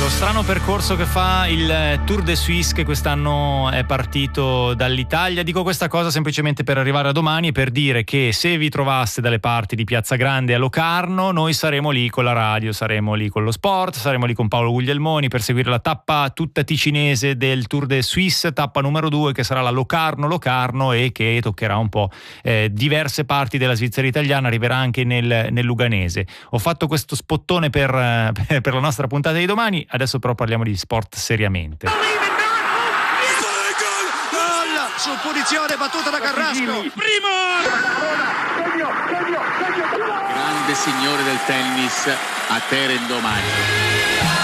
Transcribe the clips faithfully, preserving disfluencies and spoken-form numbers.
lo strano percorso che fa il Tour de Suisse, che quest'anno è partito dall'Italia. Dico questa cosa semplicemente per arrivare a domani e per dire che se vi trovaste dalle parti di Piazza Grande a Locarno, noi saremo lì con la radio, saremo lì con lo sport, saremo lì con Paolo Guglielmoni per seguire la tappa tutta ticinese del Tour de Suisse, tappa numero due, che sarà la Locarno-Locarno e che toccherà un po' eh, diverse parti della Svizzera italiana, arriverà anche nel, nel Luganese. Ho fatto questo spottone per, per la nostra puntata di domani, adesso però parliamo di sport seriamente. Su punizione battuta da Carrasco. Primo! Grande signore del tennis a Teren domani.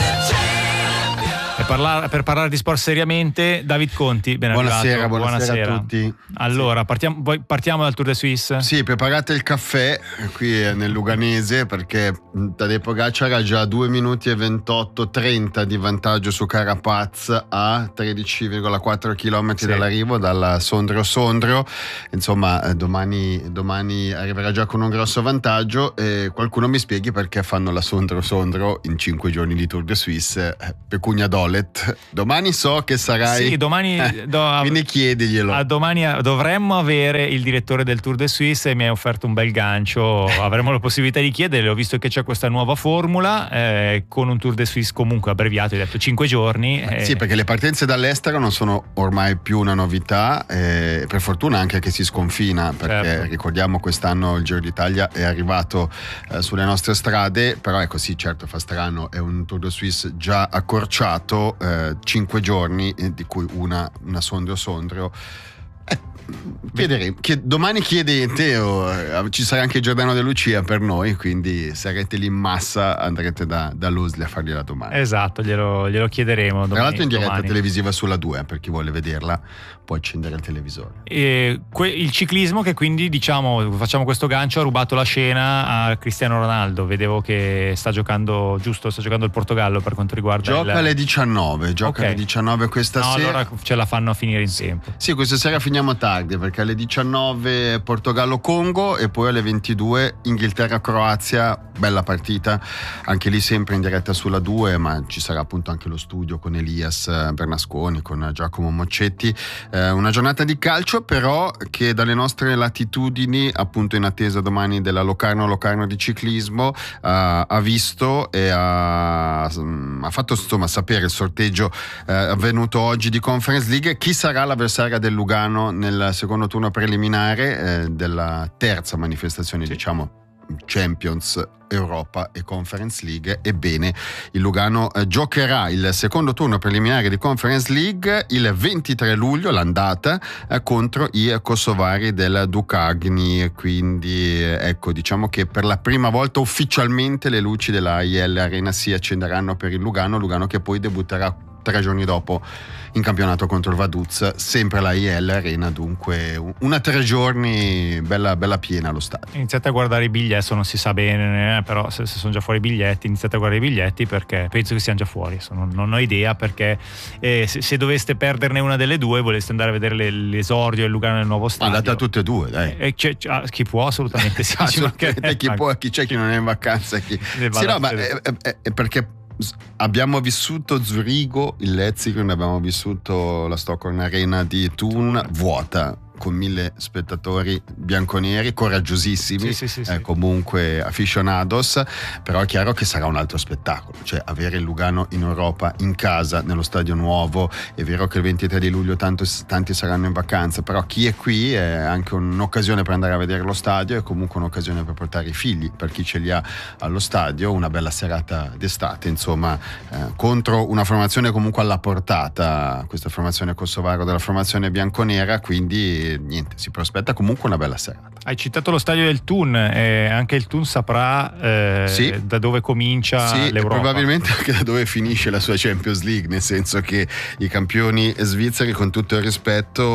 Per parlare, per parlare di sport seriamente, David Conti, ben buonasera, arrivato. Buonasera, buonasera a tutti. Allora, partiamo, partiamo dal Tour de Suisse? Sì, preparate il caffè qui nel Luganese, perché Tadej Pogacar ha già due minuti e ventotto trenta di vantaggio su Carapaz a tredici virgola quattro chilometri sì. dall'arrivo, dalla Sondrio Sondrio. Insomma, domani, domani arriverà già con un grosso vantaggio e qualcuno mi spieghi perché fanno la Sondrio Sondrio in cinque giorni di Tour de Suisse. Pecunia Dolet. Domani so che sarai. Sì, domani. Eh, do, quindi chiediglielo. A domani dovremmo avere il direttore del Tour de Suisse e mi ha offerto un bel gancio. Avremo la possibilità di chiederle. Ho visto che c'è questa nuova formula eh, con un Tour de Suisse comunque abbreviato. Hai detto cinque giorni. Eh. Sì, perché le partenze dall'estero non sono ormai più una novità. Eh, per fortuna anche che si sconfina, perché certo. ricordiamo quest'anno il Giro d'Italia è arrivato eh, sulle nostre strade. Però ecco, sì, certo, fa strano. È un Tour de Suisse già accorciato. Eh, cinque giorni, eh, di cui una, una Sondrio Sondrio. Eh, chiederemo, chied- domani chiedete, o, eh, ci sarà anche Giordano De Lucia per noi, quindi sarete lì in massa, andrete da, da Lusli a fargli la domanda. Esatto, glielo, glielo chiederemo domani. Tra l'altro in diretta domani. televisiva sulla due, per chi vuole vederla può accendere il televisore. E que- il ciclismo, che quindi diciamo facciamo questo gancio, ha rubato la scena a Cristiano Ronaldo. Vedevo che sta giocando, giusto, sta giocando il Portogallo per quanto riguarda gioca il... alle diciannove, gioca okay. alle diciannove questa no, sera. Allora ce la fanno a finire in tempo. Sì, questa sera finiamo tardi, perché alle diciannove Portogallo-Congo e poi alle ventidue Inghilterra-Croazia. Bella partita, anche lì sempre in diretta sulla due, ma ci sarà appunto anche lo studio con Elias Bernasconi, con Giacomo Moccetti. Eh, una giornata di calcio però che dalle nostre latitudini, appunto in attesa domani della Locarno Locarno di ciclismo, eh, ha visto e ha, ha fatto insomma sapere il sorteggio eh, avvenuto oggi di Conference League. Chi sarà l'avversaria del Lugano nel secondo turno preliminare eh, della terza manifestazione, sì. diciamo Champions, Europa e Conference League? Ebbene, il Lugano eh, giocherà il secondo turno preliminare di Conference League il ventitré luglio, l'andata, eh, contro i kosovari del Dukagni. Quindi eh, ecco, diciamo che per la prima volta ufficialmente le luci della I L Arena si accenderanno per il Lugano, Lugano che poi debutterà tre giorni dopo in campionato contro il Vaduz, sempre la I L Arena, dunque una tre giorni bella, bella piena allo stadio. Iniziate a guardare i biglietti, non si sa bene, eh, però se, se sono già fuori i biglietti, iniziate a guardare i biglietti, perché penso che siano già fuori, non, non ho idea, perché eh, se, se doveste perderne una delle due, voleste andare a vedere le, l'esordio e il Lugano nel nuovo stadio, andate a tutte e due, dai. Eh, c'è, c'è, chi può assolutamente sì, assolutamente chi può, chi c'è, chi non è in vacanza, chi... sì, no, ma è, è, è perché abbiamo vissuto Zurigo, il Leipzig, abbiamo vissuto la Stockholm Arena di Thun vuota, con mille spettatori bianconeri coraggiosissimi, sì, sì, sì, eh, sì. comunque aficionados, però è chiaro che sarà un altro spettacolo, cioè avere il Lugano in Europa, in casa, nello stadio nuovo. È vero che il ventitré di luglio tanto, tanti saranno in vacanza, però chi è qui è anche un'occasione per andare a vedere lo stadio, è comunque un'occasione per portare i figli, per chi ce li ha allo stadio, una bella serata d'estate, insomma, eh, contro una formazione comunque alla portata, questa formazione kosovaro della formazione bianconera, quindi niente, si prospetta comunque una bella serata. Hai citato lo stadio del Thun, eh, anche il Thun saprà eh, sì. da dove comincia sì, l'Europa. Probabilmente anche da dove finisce la sua Champions League, nel senso che i campioni svizzeri, con tutto il rispetto,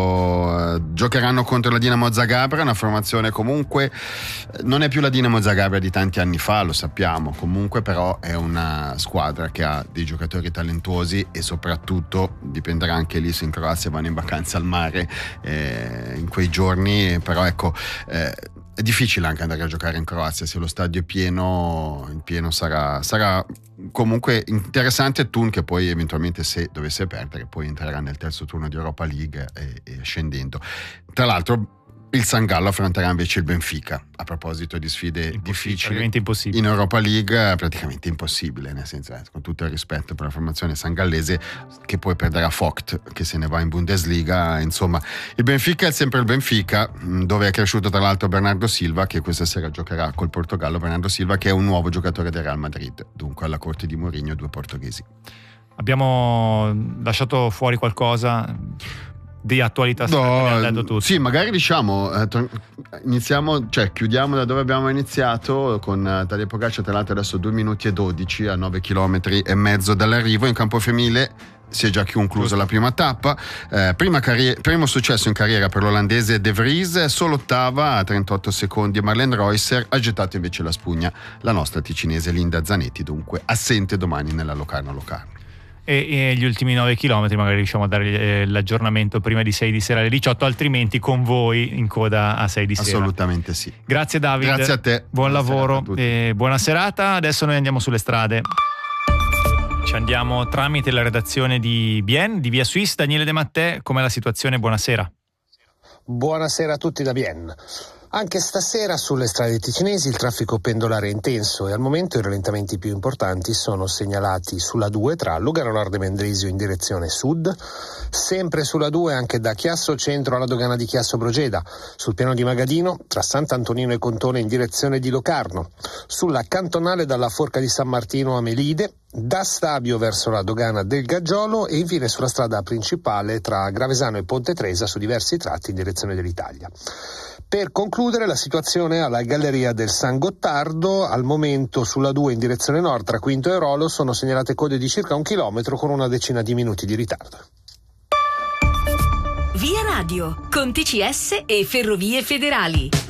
eh, giocheranno contro la Dinamo Zagabria, una formazione comunque non è più la Dinamo Zagabria di tanti anni fa, lo sappiamo, comunque però è una squadra che ha dei giocatori talentuosi e soprattutto dipenderà anche lì se in Croazia vanno in vacanza al mare eh, in quei giorni, però ecco, eh, è difficile anche andare a giocare in Croazia, se lo stadio è pieno, il pieno sarà, sarà comunque interessante. Thun che poi eventualmente, se dovesse perdere, poi entrerà nel terzo turno di Europa League e, e scendendo. Tra l'altro il San Gallo affronterà invece il Benfica. A proposito di sfide difficili in Europa League, praticamente impossibile, nel senso, eh, con tutto il rispetto per la formazione sangallese, che poi perderà Vogt, che se ne va in Bundesliga. Insomma, il Benfica è sempre il Benfica, dove è cresciuto tra l'altro Bernardo Silva, che questa sera giocherà col Portogallo. Bernardo Silva, che è un nuovo giocatore del Real Madrid, dunque alla corte di Mourinho due portoghesi. Abbiamo lasciato fuori qualcosa di attualità? No, detto tutto. Sì, magari diciamo eh, iniziamo, cioè chiudiamo da dove abbiamo iniziato con uh, Tadej Pogačar, tra l'altro adesso due minuti e dodici a nove chilometri e mezzo dall'arrivo. In campo femminile si è già conclusa la prima tappa, eh, prima carriera, primo successo in carriera per l'olandese De Vries, solo ottava a trentotto secondi Marlene Reusser. Ha gettato invece la spugna la nostra ticinese Linda Zanetti, dunque assente domani nella Locarno-Locarno. E, e gli ultimi nove chilometri magari riusciamo a dare l'aggiornamento prima di sei di sera alle diciotto, altrimenti con voi in coda a sei di sera. Assolutamente sì. Grazie Davide. Grazie a te. Buon buona lavoro e buona serata. Adesso noi andiamo sulle strade. Ci andiamo tramite la redazione di Bienne, di Via Suisse. Daniele De Mattè, com'è la situazione? Buonasera. Buonasera a tutti da Bienne. Anche stasera sulle strade ticinesi il traffico pendolare è intenso e al momento i rallentamenti più importanti sono segnalati sulla due tra Lugano Nord e Mendrisio in direzione sud, sempre sulla due anche da Chiasso Centro alla dogana di Chiasso Brogeda, sul piano di Magadino tra Sant'Antonino e Contone in direzione di Locarno, sulla cantonale dalla Forca di San Martino a Melide, da Stabio verso la dogana del Gaggiolo e infine sulla strada principale tra Gravesano e Ponte Tresa su diversi tratti in direzione dell'Italia. Per concludere la situazione alla Galleria del San Gottardo, al momento sulla due in direzione nord tra Quinto e Rolo sono segnalate code di circa un chilometro con una decina di minuti di ritardo. Via Radio, con T C S e Ferrovie Federali.